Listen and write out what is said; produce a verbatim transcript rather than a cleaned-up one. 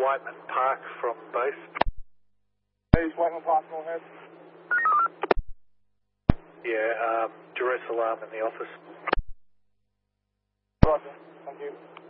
Whiteman Park from base. Is Whiteman Park on ahead? Yeah, um, duress alarm in the office. Roger, thank you.